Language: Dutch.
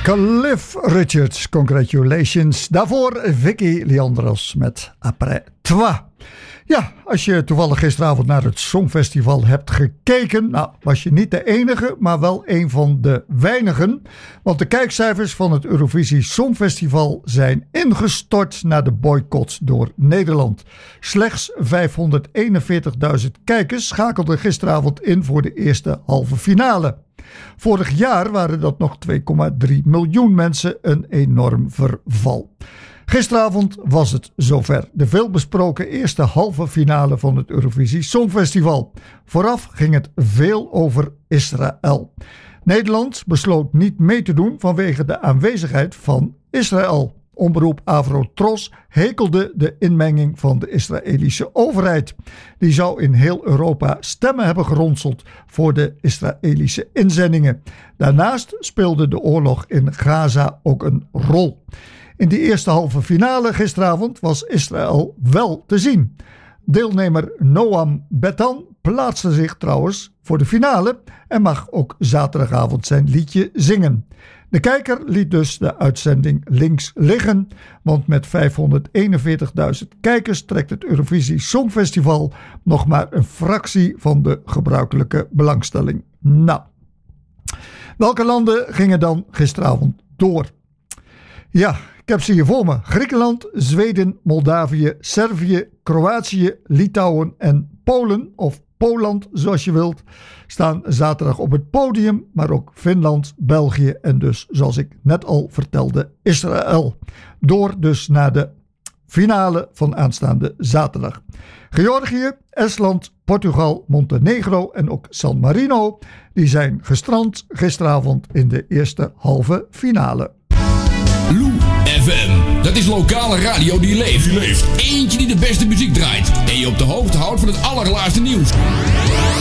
Cliff Richards, congratulations. Daarvoor Vicky Leandros met Après Toi. Ja, als je toevallig gisteravond naar het Songfestival hebt gekeken, nou, was je niet de enige, maar wel een van de weinigen. Want de kijkcijfers van het Eurovisie Songfestival zijn ingestort na de boycott door Nederland. Slechts 541.000 kijkers schakelden gisteravond in voor de eerste halve finale. Vorig jaar waren dat nog 2,3 miljoen mensen, een enorm verval. Gisteravond was het zover. De veelbesproken eerste halve finale van het Eurovisie Songfestival. Vooraf ging het veel over Israël. Nederland besloot niet mee te doen vanwege de aanwezigheid van Israël. Omroep Avrotros hekelde de inmenging van de Israëlische overheid. Die zou in heel Europa stemmen hebben geronseld voor de Israëlische inzendingen. Daarnaast speelde de oorlog in Gaza ook een rol. In die eerste halve finale gisteravond was Israël wel te zien. Deelnemer Noam Betan plaatste zich trouwens voor de finale en mag ook zaterdagavond zijn liedje zingen. De kijker liet dus de uitzending links liggen, want met 541.000 kijkers trekt het Eurovisie Songfestival nog maar een fractie van de gebruikelijke belangstelling. Nou, welke landen gingen dan gisteravond door? Ja, ik heb ze hier voor me. Griekenland, Zweden, Moldavië, Servië, Kroatië, Litouwen en Polen, of Poland zoals je wilt, staan zaterdag op het podium, maar ook Finland, België en dus, zoals ik net al vertelde, Israël. Door dus naar de finale van aanstaande zaterdag. Georgië, Estland, Portugal, Montenegro en ook San Marino, die zijn gestrand gisteravond in de eerste halve finale. Lou FM, dat is lokale radio die leeft. Eentje die de beste muziek draait en je op de hoogte houdt van het allerlaatste nieuws.